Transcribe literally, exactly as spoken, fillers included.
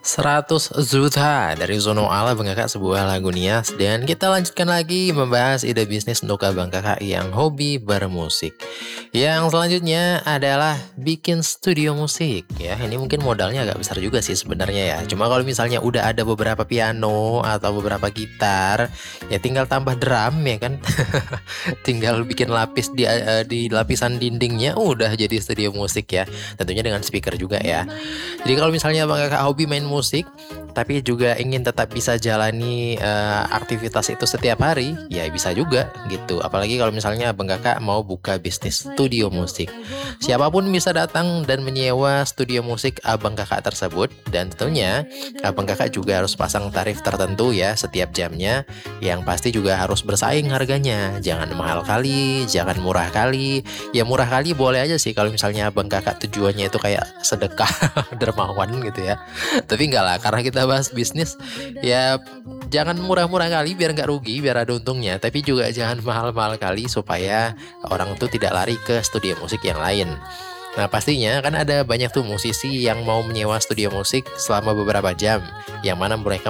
Seratus Juta dari Zono Ala Bang Kakak, sebuah lagu Nias. Dan kita lanjutkan lagi membahas ide bisnis untuk Abang Kakak yang hobi bermusik. Yang selanjutnya adalah bikin studio musik ya. Ini mungkin modalnya agak besar juga sih sebenarnya ya. Cuma kalau misalnya udah ada beberapa piano atau beberapa gitar, ya tinggal tambah drum ya kan. Tinggal bikin lapis di eh, di lapisan dindingnya udah jadi studio musik ya. Tentunya dengan speaker juga ya. Jadi kalau misalnya Abang Kakak hobi main musik, tapi juga ingin tetap bisa jalani uh, aktivitas itu setiap hari, ya bisa juga gitu. Apalagi kalau misalnya Abang Kakak mau buka bisnis studio musik. Siapapun bisa datang dan menyewa studio musik Abang Kakak tersebut. Dan tentunya Abang Kakak juga harus pasang tarif tertentu ya setiap jamnya. Yang pasti juga harus bersaing harganya. Jangan mahal kali, jangan murah kali. Ya murah kali boleh aja sih kalau misalnya Abang Kakak tujuannya itu kayak sedekah dermawan gitu ya. Tapi enggak lah, karena kita bahas bisnis ya, jangan murah-murah kali biar nggak rugi, biar ada untungnya. Tapi juga jangan mahal-mahal kali supaya orang tuh tidak lari ke studio musik yang lain. Nah pastinya kan ada banyak tuh musisi yang mau menyewa studio musik selama beberapa jam, yang mana mereka